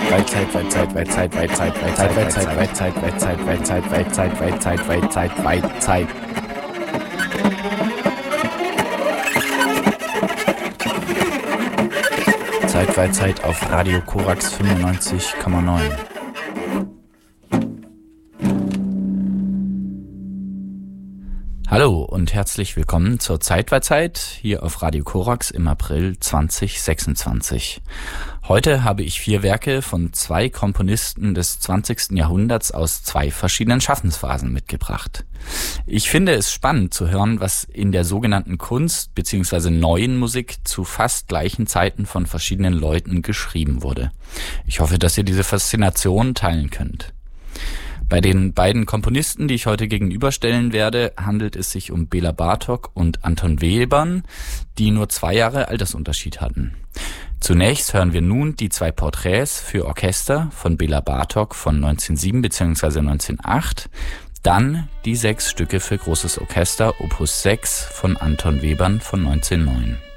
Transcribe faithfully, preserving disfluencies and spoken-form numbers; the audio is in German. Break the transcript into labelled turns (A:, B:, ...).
A: Weit Zeit, weit Zeit, weit Zeit, weit Zeit, weit Zeit, weit Zeit, weit Zeit, weit Zeit, weit Zeit, weit Zeit, weit Zeit, weit Zeit, weit Zeit. Zeit, weit Zeit auf Radio Korax fünfundneunzig Komma neun. Hallo und herzlich willkommen zur Zeitweitzeit hier auf Radio Korax im April zwanzig sechsundzwanzig. Heute habe ich vier Werke von zwei Komponisten des zwanzigsten Jahrhunderts aus zwei verschiedenen Schaffensphasen mitgebracht. Ich finde es spannend zu hören, was in der sogenannten Kunst bzw. neuen Musik zu fast gleichen Zeiten von verschiedenen Leuten geschrieben wurde. Ich hoffe, dass ihr diese Faszination teilen könnt. Bei den beiden Komponisten, die ich heute gegenüberstellen werde, handelt es sich um Bela Bartok und Anton Webern, die nur zwei Jahre Altersunterschied hatten. Zunächst hören wir nun die zwei Porträts für Orchester von Bela Bartok von neunzehnhundertsieben bzw. neunzehnhundertacht, dann die sechs Stücke für großes Orchester Opus sechs von Anton Webern von neunzehnhundertneun.